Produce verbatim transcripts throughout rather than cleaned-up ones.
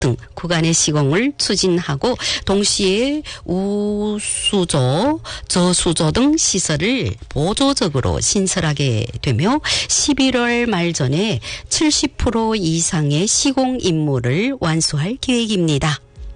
등 구간의 시공을 추진하고 동시에 우수조, 저수조 등 시설을 보조적으로 신설하게 되며 십일월 말 전에 칠십 퍼센트 이상의 시공 임무를 완수할 계획입니다.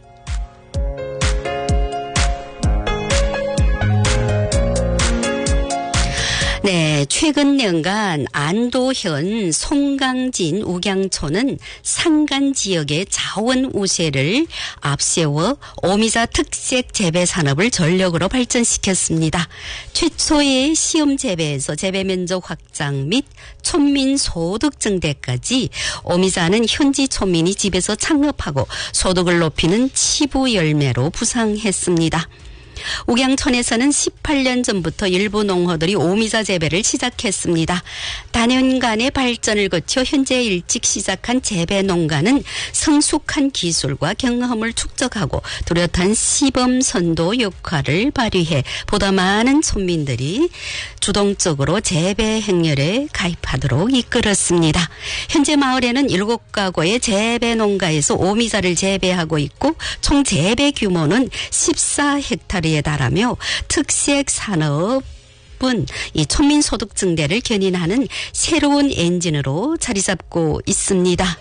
네, 최근 년간 안도현, 송강진, 우경촌은 산간 지역의 자원 우세를 앞세워 오미자 특색 재배 산업을 전력으로 발전시켰습니다. 최초의 시험 재배에서 재배 면적 확장 및 촌민 소득 증대까지 오미자는 현지 촌민이 집에서 창업하고 소득을 높이는 치부 열매로 부상했습니다. 우경촌에서는 십팔 년 전부터 일부 농허들이 오미자 재배를 시작했습니다. 다년간의 발전을 거쳐 현재 일찍 시작한 재배 농가는 성숙한 기술과 경험을 축적하고 뚜렷한 시범 선도 역할을 발휘해 보다 많은 촌민들이 주동적으로 재배 행렬에 가입하도록 이끌었습니다. 현재 마을에는 일곱 가구의 재배 농가에서 오미자를 재배하고 있고 총 재배 규모는 십사 헥타르에 달하며 특색 산업은 이 촌민 소득 증대를 견인하는 새로운 엔진으로 자리 잡고 있습니다.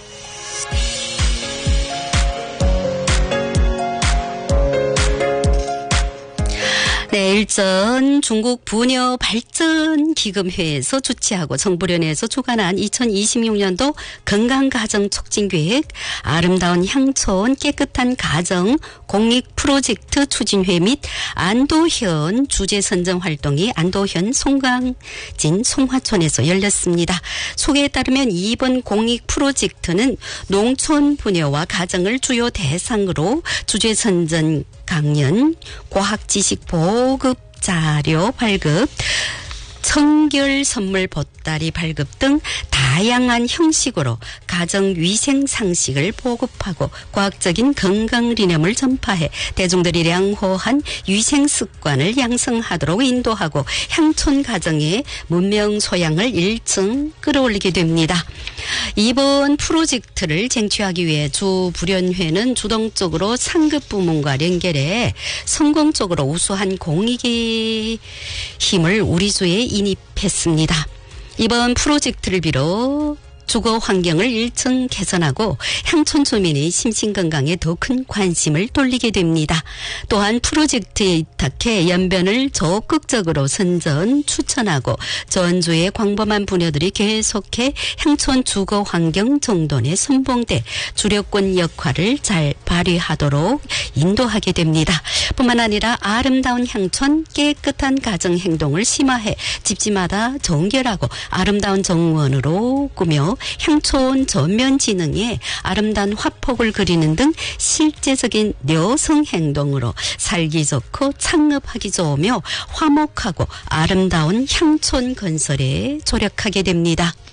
네, 일전 중국 부녀 발전 기금회에서 주최하고 정부련에서 주관한 이천이십육 년도 건강가정 촉진계획 아름다운 향촌 깨끗한 가정 공익 프로젝트 추진회 및 안도현 주제 선정 활동이 안도현 송강진 송화촌에서 열렸습니다. 소개에 따르면 이번 공익 프로젝트는 농촌 부녀와 가정을 주요 대상으로 주제 선정 강연, 과학지식 보급 자료 발급, 청결 선물 보따리 발급 등 다양한 형식으로 가정 위생 상식을 보급하고 과학적인 건강 리념을 전파해 대중들이良호한 위생 습관을 양성하도록 인도하고 향촌 가정의 문명 소양을 일층 끌어올리게 됩니다. 이번 프로젝트를 쟁취하기 위해 주 불연회는 주동적으로 상급 부문과 연결해 성공적으로 우수한 공익의 힘을 우리 주에 인입했습니다. 이번 프로젝트를 비롯 주거 환경을 일층 개선하고 향촌 주민의 심신건강에 더 큰 관심을 돌리게 됩니다. 또한 프로젝트에 입탁해 연변을 적극적으로 선전, 추천하고 전주의 광범한 부녀들이 계속해 향촌 주거 환경 정돈에 선봉돼 주력권 역할을 잘 발휘하도록 인도하게 됩니다. 뿐만 아니라 아름다운 향촌 깨끗한 가정 행동을 심화해 집집마다 정결하고 아름다운 정원으로 꾸며 향촌 전면 진흥에 아름다운 화폭을 그리는 등 실제적인 여성 행동으로 살기 좋고 창업하기 좋으며 화목하고 아름다운 향촌 건설에 조력하게 됩니다.